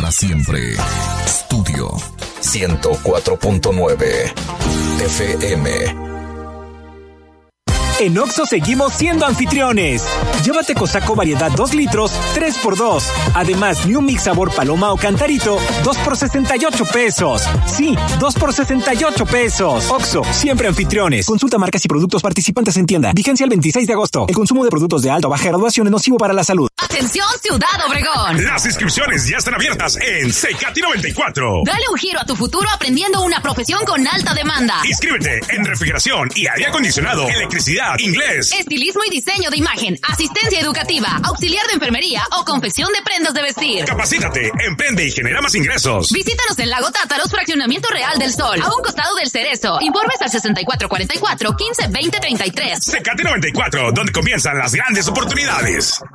para siempre. Estudio 104.9 FM. En Oxxo seguimos siendo anfitriones. Llévate Cosaco variedad 2 litros, 3x2. Además, New Mix sabor paloma o cantarito, 2 por 68 pesos. Sí, 2 por 68 pesos. Oxxo, siempre anfitriones. Consulta marcas y productos participantes en tienda. Vigencia el 26 de agosto. El consumo de productos de alta o baja graduación es nocivo para la salud. ¡Atención, Ciudad Obregón! Las inscripciones ya están abiertas en Secati 94. Dale un giro a tu futuro aprendiendo una profesión con alta demanda. Inscríbete en refrigeración y aire acondicionado, electricidad, inglés, estilismo y diseño de imagen, asistencia educativa, auxiliar de enfermería o confección de prendas de vestir. Capacítate, emprende y genera más ingresos. Visítanos en Lago Tátaros, Fraccionamiento Real del Sol, a un costado del Cerezo. Informes al 6444 15 20 33. Secati 94, donde comienzan las grandes oportunidades.